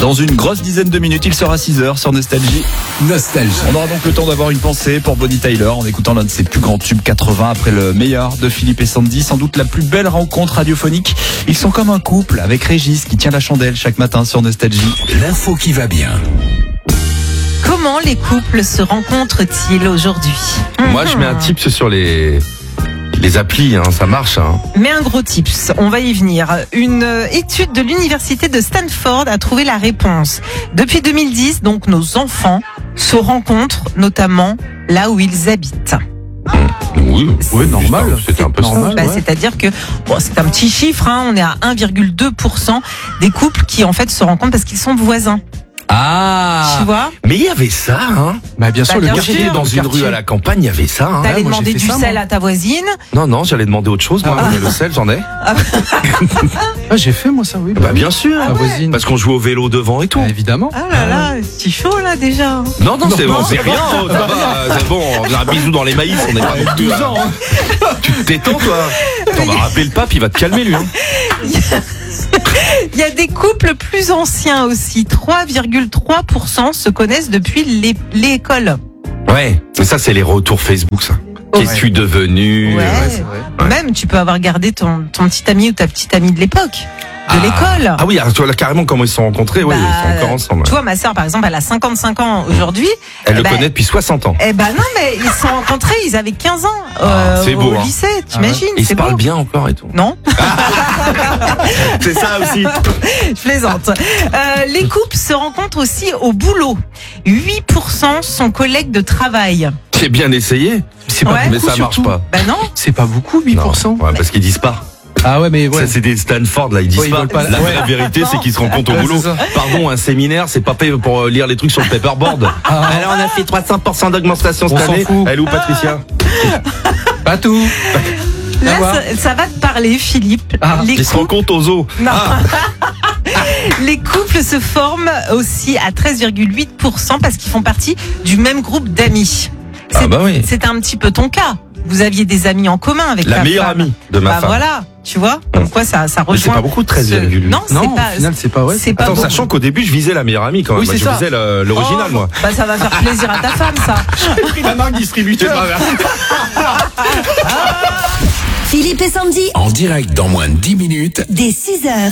Dans une grosse dizaine de minutes, il sera 6h sur Nostalgie. On aura donc le temps d'avoir une pensée pour Bonnie Tyler en écoutant l'un de ses plus grands tubes 80 après le meilleur de Philippe et Sandy. Sans doute la plus belle rencontre radiophonique. Ils sont comme un couple avec Régis qui tient la chandelle chaque matin sur Nostalgie. L'info qui va bien. Comment les couples se rencontrent-ils aujourd'hui ? Moi, je mets un tips sur les applis, ça marche. Mais un gros tips, on va y venir. Une étude de l'université de Stanford a trouvé la réponse. Depuis 2010, donc nos enfants se rencontrent notamment là où ils habitent. Oui, normal. C'était un peu normal. C'est-à-dire que c'est un petit chiffre, on est à 1,2% des couples qui en fait se rencontrent parce qu'ils sont voisins. Ah, tu vois ? Mais il y avait ça, Bien sûr, le quartier dans une rue à la campagne, il y avait ça. T'allais demander du sel à ta voisine ? Non, j'allais demander autre chose, moi. Mais le sel, j'en ai. J'ai fait moi ça, oui. Bien sûr. Voisine. Parce qu'on joue au vélo devant et tout. Évidemment. Ah là là, c'est chaud là déjà. Non, c'est bon, c'est rien. Ça va, c'est bon, on a un bisou dans les maïs, on est pas avec 12 ans. Tu te détends, toi. On va rappeler le pape, il va te calmer, lui. Il y a des couples plus anciens aussi. 3,3% se connaissent depuis l'école. Ouais, mais ça, c'est les retours Facebook, ça. Qu'est-ce que tu es devenu? C'est vrai. Même, tu peux avoir gardé ton petit ami ou ta petite amie de l'époque. De l'école. Ah oui, tu vois là carrément comment ils se sont rencontrés, ils sont encore ensemble. Tu vois, ma sœur, par exemple, elle a 55 ans aujourd'hui. Elle le connaît depuis 60 ans. Non, mais ils se sont rencontrés, ils avaient 15 ans c'est beau, au lycée, t'imagines? Ils se parlent bien encore et tout. Non. C'est ça aussi. Je plaisante. Les couples se rencontrent aussi au boulot. 8% sont collègues de travail. J'ai bien essayé, mais ça marche pas. Non. C'est pas beaucoup, 8%. Non, parce qu'ils disent pas. Ah ouais, mais ça c'est des Stanford là, ils disent pas. La vraie vérité c'est qu'ils se rencontrent au boulot. Pardon, un séminaire c'est pas payé pour lire les trucs sur le paperboard. Alors on a fait 300% d'augmentation cette année. Elle est où Patricia? Pas tout. Là ça va te parler Philippe. Ils se rencontrent aux zoo. Non. Les couples se forment aussi à 13,8% parce qu'ils font partie du même groupe d'amis. C'est un petit peu ton cas. Vous aviez des amis en commun avec la meilleure amie de ma femme. Voilà, tu vois. Donc quoi, ça rejoint. Mais c'est pas beaucoup, 13,8. Non, c'est pas. Au final, c'est pas vrai. C'est pas Attends, sachant qu'au début, je visais la meilleure amie quand même. Oui, je visais l'original, moi. Ça va faire plaisir à ta femme, ça. J'ai pris la marque distributeur. Philippe et Sandy. En direct dans moins de 10 minutes. Dès 6h.